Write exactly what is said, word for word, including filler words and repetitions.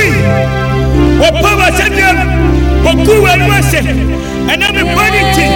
Opowa Sadia, Oku and Wase, and I'm a body.